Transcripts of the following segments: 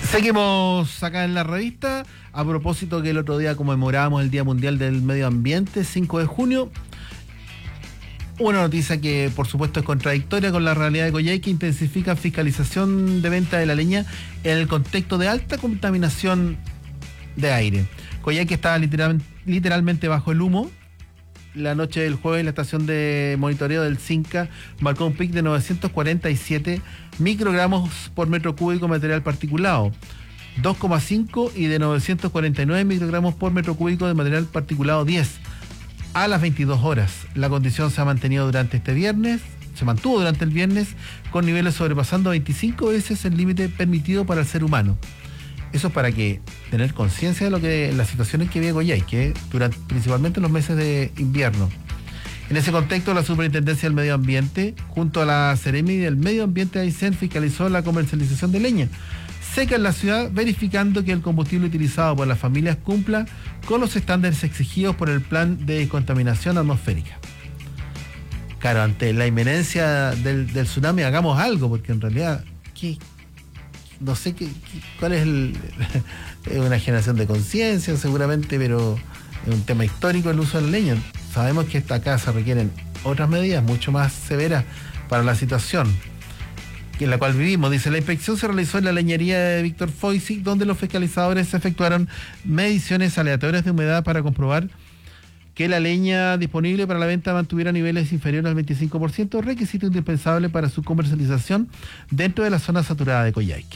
Seguimos acá en la revista. A propósito que el otro día conmemorábamos el Día Mundial del Medio Ambiente, 5 de junio. Una noticia que por supuesto es contradictoria con la realidad de Coyhaique, que intensifica fiscalización de venta de la leña en el contexto de alta contaminación de aire. Coyhaique estaba literalmente bajo el humo. La noche del jueves, la estación de monitoreo del CINCA marcó un pic de 947 microgramos por metro cúbico de material particulado, 2,5 y de 949 microgramos por metro cúbico de material particulado 10 a las 22 horas. La condición se mantuvo durante el viernes, con niveles sobrepasando 25 veces el límite permitido para el ser humano. Eso es para que tener conciencia de las situaciones que vive Coyhaique, principalmente en los meses de invierno. En ese contexto, la Superintendencia del Medio Ambiente, junto a la Seremi del Medio Ambiente de Aysén, fiscalizó la comercialización de leña seca en la ciudad, verificando que el combustible utilizado por las familias cumpla con los estándares exigidos por el Plan de Contaminación Atmosférica. Claro, ante la inminencia del tsunami, hagamos algo, porque en realidad, no sé cuál es es una generación de conciencia seguramente, pero es un tema histórico el uso de la leña. Sabemos que acá se requieren otras medidas mucho más severas para la situación en la cual vivimos. Dice, la inspección se realizó en la leñería de Víctor Foisy, donde los fiscalizadores efectuaron mediciones aleatorias de humedad para comprobar que la leña disponible para la venta mantuviera niveles inferiores al 25%, requisito indispensable para su comercialización dentro de la zona saturada de Coyhaique.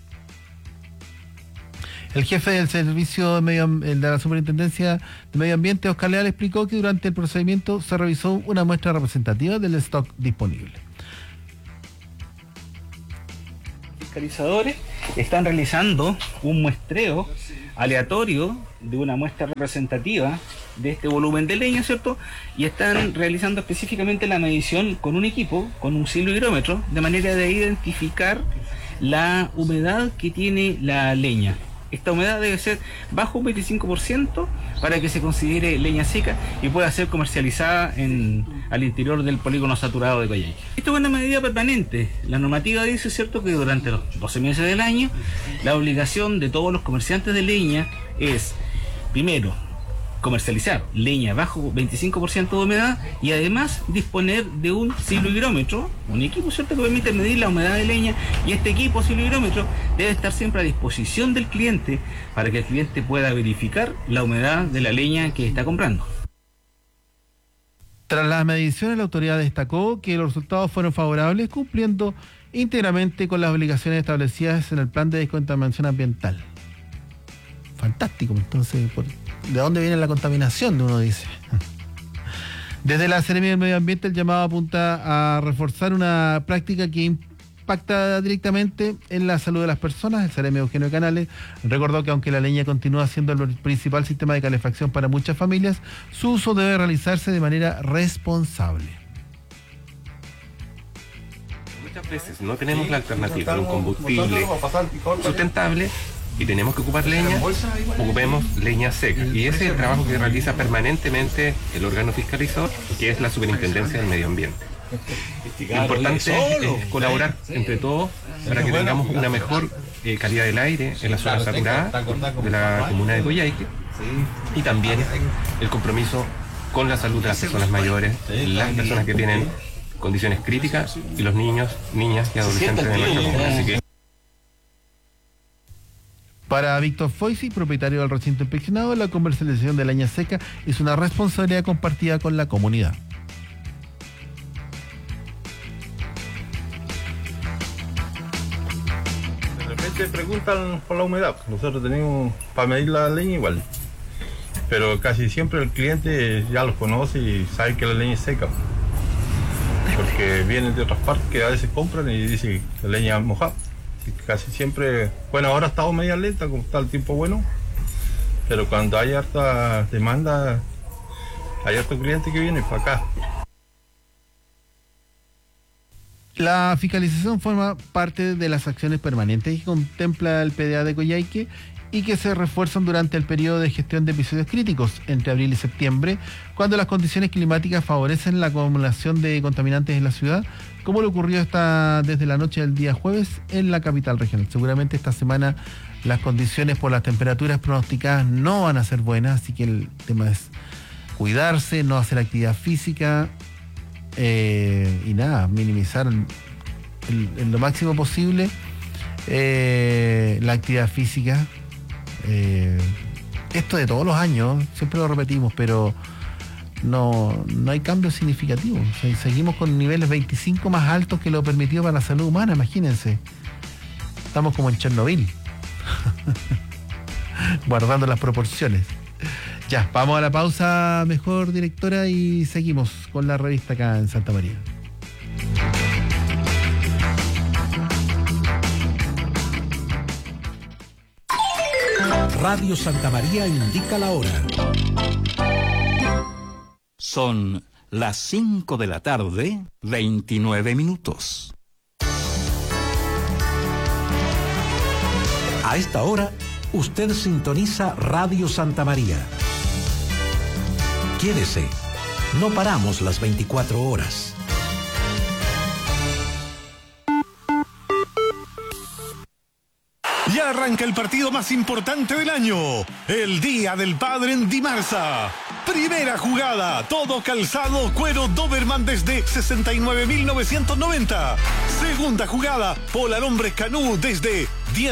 El jefe del servicio de la Superintendencia de Medio Ambiente, Oscar Leal, explicó que durante el procedimiento se revisó una muestra representativa del stock disponible. Los fiscalizadores están realizando un muestreo aleatorio de una muestra representativa de este volumen de leña, ¿cierto? Y están realizando específicamente la medición con un equipo, con un silvihidrómetro, de manera de identificar la humedad que tiene la leña. Esta humedad debe ser bajo un 25% para que se considere leña seca y pueda ser comercializada al interior del polígono saturado de Coyhaique. Esto es una medida permanente. La normativa dice, ¿cierto?, que durante los 12 meses del año la obligación de todos los comerciantes de leña es, primero, comercializar leña bajo 25% de humedad y además disponer de un silvihidrómetro, un equipo, ¿cierto?, que permite medir la humedad de leña, y este equipo silvihidrómetro debe estar siempre a disposición del cliente para que el cliente pueda verificar la humedad de la leña que está comprando. Tras las mediciones, la autoridad destacó que los resultados fueron favorables, cumpliendo íntegramente con las obligaciones establecidas en el Plan de Descontaminación Ambiental. Fantástico, entonces, ¿de dónde viene la contaminación? Uno dice. Desde la Seremi del Medio Ambiente, el llamado apunta a reforzar una práctica que impacta directamente en la salud de las personas. El Seremi Eugenio Canales recordó que aunque la leña continúa siendo el principal sistema de calefacción para muchas familias, su uso debe realizarse de manera responsable. Muchas veces no tenemos la alternativa de un combustible sustentable y tenemos que ocupar leña, ocupemos leña seca. Y ese es el trabajo que realiza permanentemente el órgano fiscalizador, que es la Superintendencia del Medio Ambiente. Lo importante es colaborar entre todos para que tengamos una mejor calidad del aire en la zona saturada de la comuna de Coyhaique, y también el compromiso con la salud de las personas mayores, las personas que tienen condiciones críticas y los niños, niñas y adolescentes de nuestra comuna. Así que para Víctor Foisy, propietario del recinto inspeccionado, la comercialización de leña seca es una responsabilidad compartida con la comunidad. De repente preguntan por la humedad. Nosotros tenemos para medir la leña igual, pero casi siempre el cliente ya los conoce y sabe que la leña es seca, porque vienen de otras partes que a veces compran y dicen que la leña es mojada. Casi siempre, bueno, ahora ha estado media lenta como está el tiempo bueno, pero cuando hay harta demanda, hay harto cliente que viene para acá. La fiscalización forma parte de las acciones permanentes que contempla el PDA de Coyhaique y que se refuerzan durante el periodo de gestión de episodios críticos entre abril y septiembre, cuando las condiciones climáticas favorecen la acumulación de contaminantes en la ciudad, como le ocurrió desde la noche del día jueves en la capital regional. Seguramente esta semana las condiciones por las temperaturas pronosticadas no van a ser buenas, así que el tema es cuidarse, no hacer actividad física y nada, minimizar en lo máximo posible la actividad física. Esto de todos los años, siempre lo repetimos, pero no hay cambios significativos. O sea, seguimos con niveles 25 más altos que lo permitido para la salud humana, imagínense. Estamos como en Chernobyl, guardando las proporciones. Ya, vamos a la pausa, mejor directora, y seguimos con la revista acá en Santa María. Radio Santa María indica la hora. Son las 5 de la tarde, 29 minutos. A esta hora, usted sintoniza Radio Santa María. Quédese, no paramos las 24 horas. Ya arranca el partido más importante del año, el Día del Padre en Dimarsa. Primera jugada, todo calzado, cuero Doberman desde 69.990. Segunda jugada, Polar Hombres Canú desde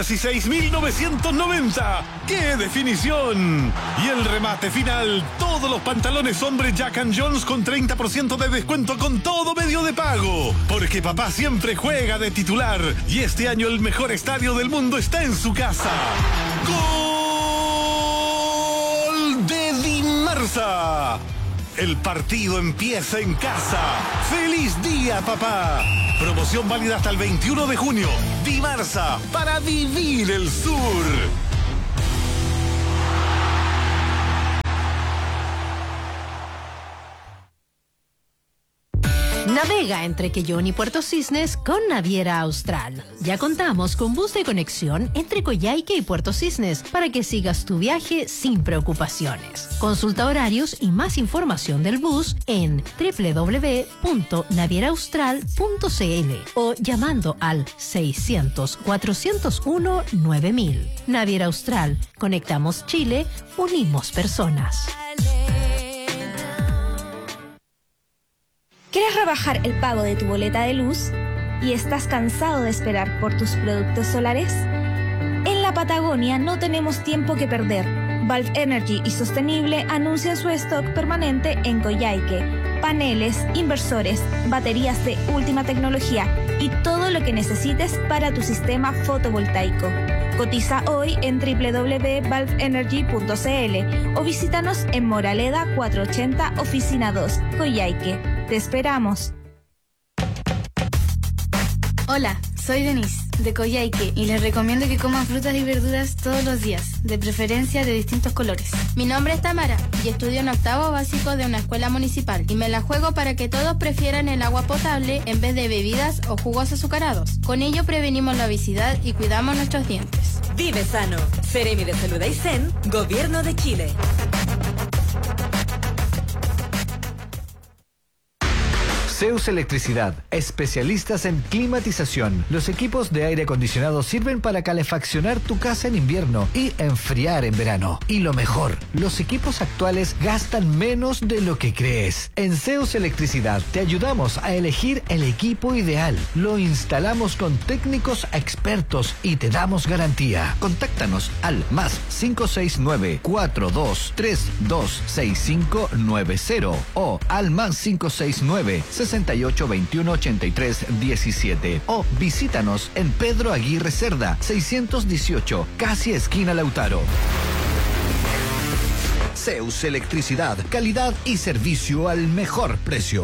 16.990. ¡Qué definición! Y el remate final, todos los pantalones hombre Jack & Jones con 30% de descuento con todo medio de pago. Porque papá siempre juega de titular y este año el mejor estadio del mundo está en su casa. ¡Gol de Dimarsa! El partido empieza en casa. ¡Feliz día, papá! Promoción válida hasta el 21 de junio. Dimarsa, para vivir el sur. Navega entre Quellón y Puerto Cisnes con Naviera Austral. Ya contamos con bus de conexión entre Coyhaique y Puerto Cisnes para que sigas tu viaje sin preocupaciones. Consulta horarios y más información del bus en www.navieraaustral.cl o llamando al 600-401-9000. Naviera Austral. Conectamos Chile, unimos personas. ¿Quieres rebajar el pago de tu boleta de luz y estás cansado de esperar por tus productos solares? En la Patagonia no tenemos tiempo que perder. Valve Energy y Sostenible anuncian su stock permanente en Coyhaique. Paneles, inversores, baterías de última tecnología y todo lo que necesites para tu sistema fotovoltaico. Cotiza hoy en www.valveenergy.cl o visítanos en Moraleda 480 Oficina 2, Coyhaique. ¡Te esperamos! Hola, soy Denise, de Coyhaique, y les recomiendo que coman frutas y verduras todos los días, de preferencia de distintos colores. Mi nombre es Tamara y estudio en octavo básico de una escuela municipal y me la juego para que todos prefieran el agua potable en vez de bebidas o jugos azucarados. Con ello prevenimos la obesidad y cuidamos nuestros dientes. Vive sano. Seremi de Salud Aysén, Gobierno de Chile. Zeus Electricidad, especialistas en climatización. Los equipos de aire acondicionado sirven para calefaccionar tu casa en invierno y enfriar en verano. Y lo mejor, los equipos actuales gastan menos de lo que crees. En Zeus Electricidad te ayudamos a elegir el equipo ideal. Lo instalamos con técnicos expertos y te damos garantía. Contáctanos al +569 42326590 o al +569 68218317 o visítanos en Pedro Aguirre Cerda 618, casi esquina Lautaro. Zeus Electricidad, calidad y servicio al mejor precio.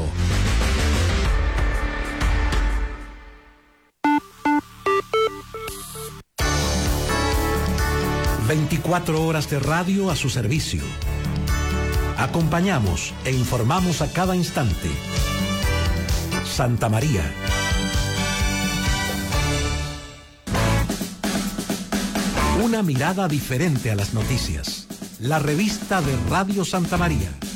...24 horas de radio a su servicio. Acompañamos e informamos a cada instante. Santa María. Una mirada diferente a las noticias. La revista de Radio Santa María.